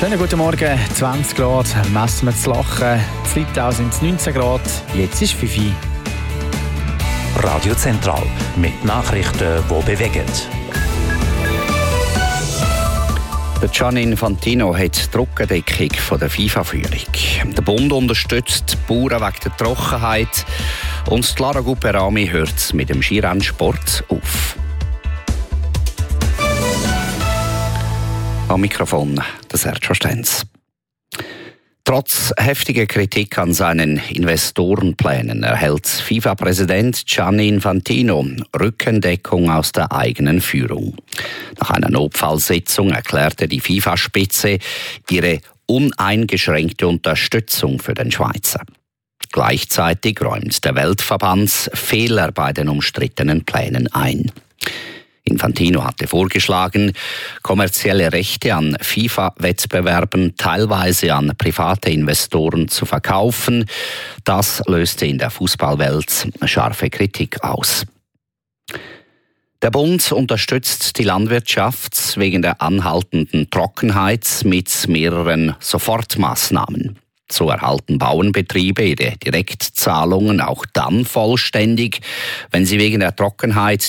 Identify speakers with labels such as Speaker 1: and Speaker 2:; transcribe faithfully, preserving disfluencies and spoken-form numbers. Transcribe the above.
Speaker 1: Schönen guten Morgen, zwanzig Grad, messen wir zu Lachen. In Litau sind es neunzehn Grad, jetzt ist fünf Uhr.
Speaker 2: Radio Zentral mit Nachrichten, die bewegen.
Speaker 3: Der Gianni Infantino hat die Rückendeckung von der FIFA-Führung. Der Bund unterstützt die Bauern wegen der Trockenheit und die Lara Guperami hört mit dem Skirennsport auf. Am Mikrofon der Sergio Stenz. Trotz heftiger Kritik an seinen Investorenplänen erhält FIFA-Präsident Gianni Infantino Rückendeckung aus der eigenen Führung. Nach einer Notfallsitzung erklärte die FIFA-Spitze ihre uneingeschränkte Unterstützung für den Schweizer. Gleichzeitig räumt der Weltverband Fehler bei den umstrittenen Plänen ein. Infantino hatte vorgeschlagen, kommerzielle Rechte an FIFA-Wettbewerben teilweise an private Investoren zu verkaufen. Das löste in der Fußballwelt scharfe Kritik aus. Der Bund unterstützt die Landwirtschaft wegen der anhaltenden Trockenheit mit mehreren Sofortmaßnahmen. So erhalten Bauernbetriebe ihre Direktzahlungen auch dann vollständig, wenn sie wegen der Trockenheit